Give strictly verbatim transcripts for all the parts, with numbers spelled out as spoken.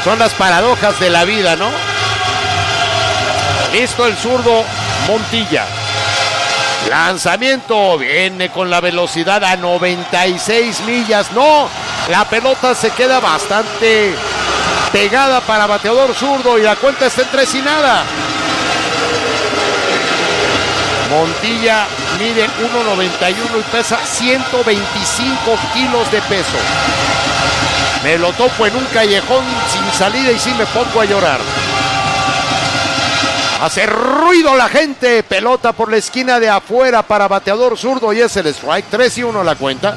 Son las paradojas de la vida, ¿no? Listo el zurdo Montilla. Lanzamiento, viene con la velocidad a noventa y seis millas. No, la pelota se queda bastante pegada para bateador zurdo y la cuenta está en tres y nada. Montilla mide uno noventa y uno y pesa ciento veinticinco kilos de peso. Me lo topo en un callejón sin salida y sí me pongo a llorar. Hace ruido la gente. Pelota por la esquina de afuera para bateador zurdo y es el strike. tres y uno la cuenta.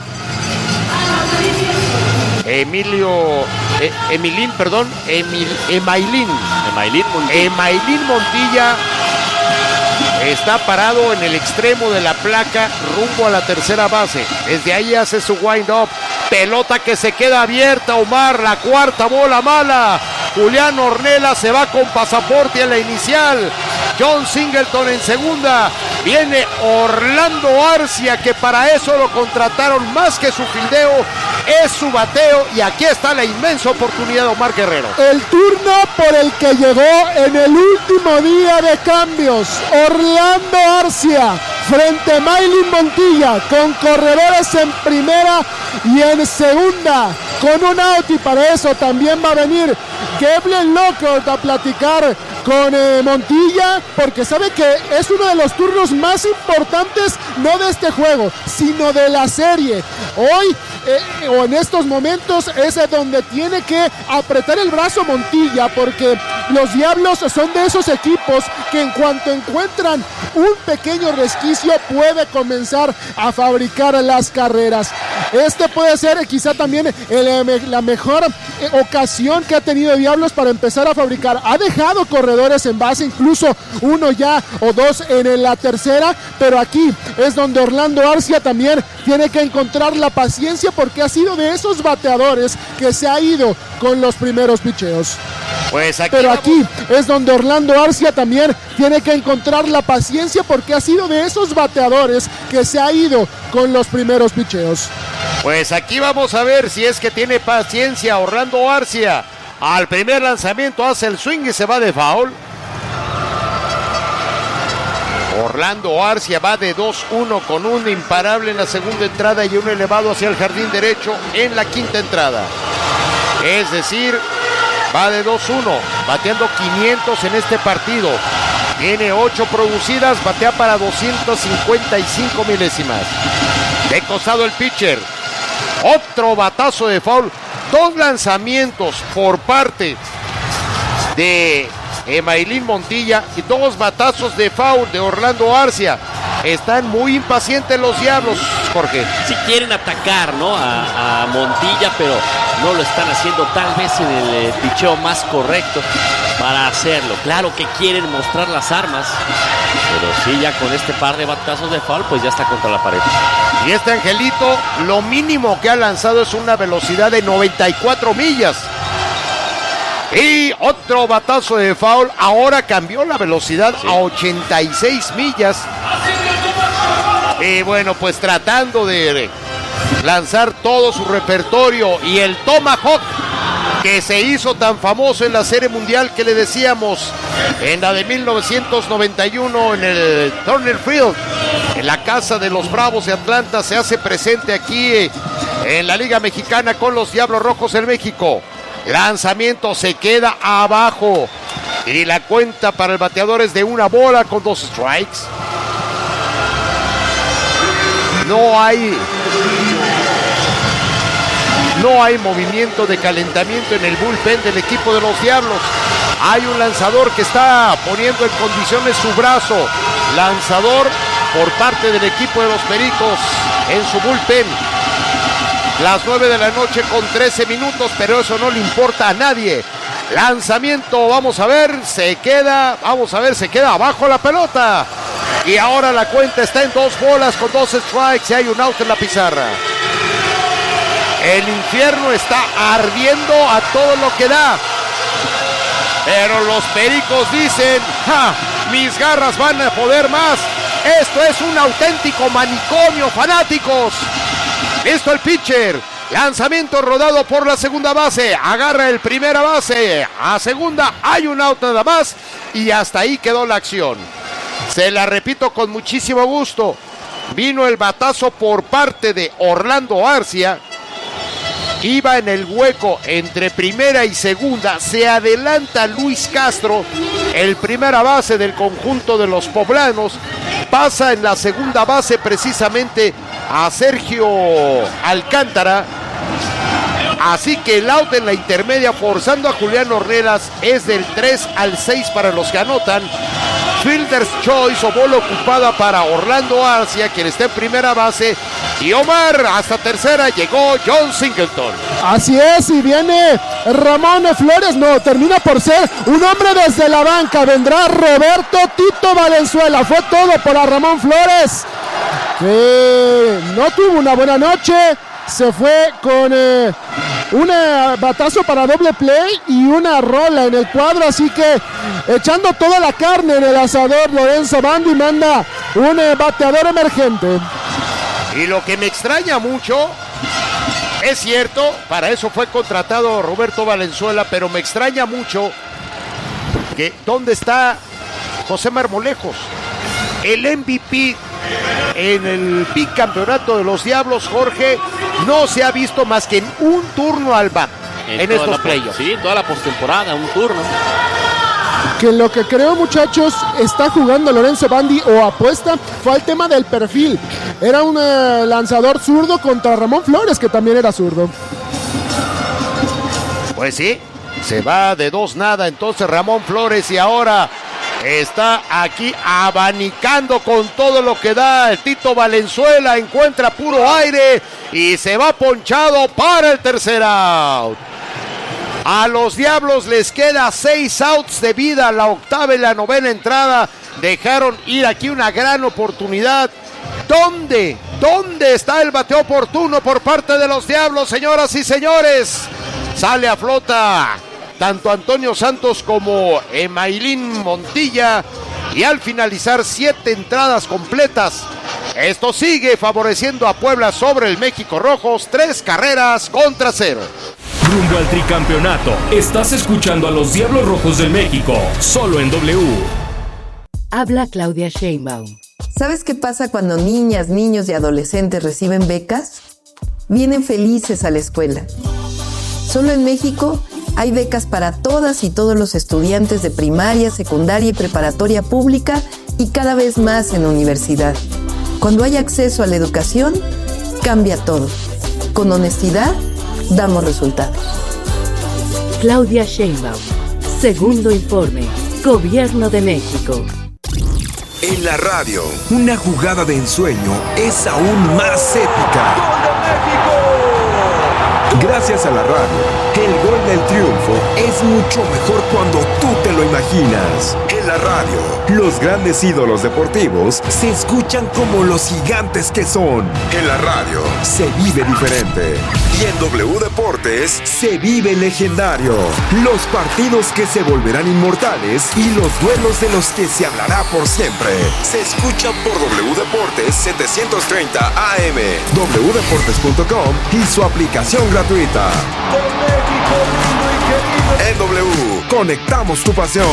Emilio... Eh, Emilín, perdón. Emil, Emailín. Emailín Montilla. Emailín Montilla está parado en el extremo de la placa rumbo a la tercera base. Desde ahí hace su wind-up. Pelota que se queda abierta, Omar. La cuarta bola mala. Julián Ornella se va con pasaporte a la inicial. John Singleton en segunda. Viene Orlando Arcia, que para eso lo contrataron más que su fildeo. Es su bateo y aquí está la inmensa oportunidad de Omar Guerrero. El turno por el que llegó en el último día de cambios. Orlando Arcia frente a Emailín Montilla con corredores en primera y en segunda con un out, y para eso también va a venir Gavin Lockhart a platicar con eh, Montilla, porque sabe que es uno de los turnos más importantes, no de este juego, sino de la serie. Hoy eh, o en estos momentos es donde tiene que apretar el brazo Montilla, porque los Diablos son de esos equipos que en cuanto encuentran un pequeño resquicio puede comenzar a fabricar las carreras. Este puede ser eh, quizá también el, la mejor eh, ocasión que ha tenido Diablos para empezar a fabricar. Ha dejado corredores en base, incluso uno ya o dos en la tercera, pero aquí es donde Orlando Arcia también tiene que encontrar la paciencia, porque ha sido de esos bateadores que se ha ido con los primeros picheos. Pues aquí pero vamos. aquí es donde Orlando Arcia también tiene que encontrar la paciencia, porque ha sido de esos bateadores que se ha ido con los primeros picheos. Pues aquí vamos a ver si es que tiene paciencia Orlando Arcia. Al primer lanzamiento hace el swing y se va de foul. Orlando Arcia va de dos uno con un imparable en la segunda entrada y un elevado hacia el jardín derecho en la quinta entrada. Es decir, va de dos uno, bateando quinientos en este partido. Tiene ocho producidas, batea para doscientas cincuenta y cinco milésimas. De costado el pitcher. Otro batazo de foul. Dos lanzamientos por parte de Emailín Montilla y dos batazos de foul de Orlando Arcia. Están muy impacientes los Diablos, Jorge. Sí quieren atacar, ¿no? A, a Montilla, pero no lo están haciendo tal vez en el eh, picheo más correcto para hacerlo. Claro que quieren mostrar las armas, pero sí, ya con este par de batazos de foul, pues ya está contra la pared. Y este Angelito, lo mínimo que ha lanzado es una velocidad de noventa y cuatro millas. Y otro batazo de foul, ahora cambió la velocidad sí. a ochenta y seis millas. Y bueno, pues tratando de lanzar todo su repertorio y el Tomahawk que se hizo tan famoso en la Serie Mundial que le decíamos en la de mil novecientos noventa y uno en el Turner Field, en la casa de los Bravos de Atlanta, se hace presente aquí en la Liga Mexicana con los Diablos Rojos en México. Lanzamiento se queda abajo y la cuenta para el bateador es de una bola con dos strikes. No hay no hay movimiento de calentamiento en el bullpen del equipo de los Diablos. Hay un lanzador que está poniendo en condiciones su brazo. Lanzador por parte del equipo de los Pericos en su bullpen. Las nueve de la noche con trece minutos, pero eso no le importa a nadie. Lanzamiento, vamos a ver, se queda, vamos a ver, se queda abajo la pelota. Y ahora la cuenta está en dos bolas con dos strikes y hay un out en la pizarra. El infierno está ardiendo a todo lo que da. Pero los Pericos dicen, ¡ja! Mis garras van a poder más. Esto es un auténtico manicomio, fanáticos. Listo el pitcher. Lanzamiento rodado por la segunda base. Agarra el primera base. A segunda hay un out nada más. Y hasta ahí quedó la acción. Se la repito con muchísimo gusto. Vino el batazo por parte de Orlando Arcia. Iba en el hueco entre primera y segunda. Se adelanta Luis Castro, el primera base del conjunto de los poblanos. Pasa en la segunda base precisamente a Sergio Alcántara. Así que el out en la intermedia forzando a Julián Ornelas es del tres al seis para los que anotan. Fielder's Choice o bola ocupada para Orlando Arcia, quien está en primera base. Y Omar, hasta tercera llegó John Singleton. Así es, y viene Ramón Flores. No, termina por ser un hombre desde la banca. Vendrá Roberto Tito Valenzuela. Fue todo para Ramón Flores, que no tuvo una buena noche. Se fue con eh, un batazo para doble play y una rola en el cuadro, así que echando toda la carne en el asador, Lorenzo Bandi manda un eh, bateador emergente. Y lo que me extraña mucho, es cierto, para eso fue contratado Roberto Valenzuela, pero me extraña mucho que ¿dónde está José Marmolejos? El M V P en el bicampeonato de los Diablos, Jorge, no se ha visto más que en un turno al bat en, en estos playoffs. Sí, toda la postemporada, un turno. Que lo que creo, muchachos, está jugando Lorenzo Bandi o apuesta fue al tema del perfil. Era un eh, lanzador zurdo contra Ramón Flores, que también era zurdo. Pues sí, se va de dos nada entonces Ramón Flores, y ahora está aquí abanicando con todo lo que da el Tito Valenzuela. Encuentra puro aire y se va ponchado para el tercer out. A los Diablos les queda seis outs de vida, la octava y la novena entrada. Dejaron ir aquí una gran oportunidad. ¿Dónde? ¿Dónde está el bateo oportuno por parte de los Diablos, señoras y señores? Sale a flota tanto Antonio Santos como Emailín Montilla, y al finalizar siete entradas completas, esto sigue favoreciendo a Puebla sobre el México Rojos, tres carreras contra cero. Rumbo al tricampeonato, estás escuchando a los Diablos Rojos del México, solo en W. Habla Claudia Sheinbaum. ¿Sabes qué pasa cuando niñas, niños y adolescentes reciben becas? Vienen felices a la escuela. Solo en México hay becas para todas y todos los estudiantes de primaria, secundaria y preparatoria pública, y cada vez más en universidad. Cuando hay acceso a la educación, cambia todo. Con honestidad, damos resultados. Claudia Sheinbaum. Segundo informe. Gobierno de México. En la radio, una jugada de ensueño es aún más épica. ¡Gol de México! Gracias a la radio, el gol del triunfo es mucho mejor cuando tú te lo imaginas. En la radio, los grandes ídolos deportivos se escuchan como los gigantes que son. En la radio, se vive diferente. Y en W Deportes, se vive legendario. Los partidos que se volverán inmortales y los duelos de los que se hablará por siempre. Se escucha por W Deportes setecientos treinta A M, doble u deportes punto com y su aplicación gratuita. En W, conectamos tu pasión.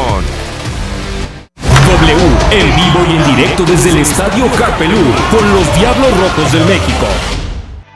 W, en vivo y en directo desde el Estadio Carpelú, con los Diablos Rojos del México.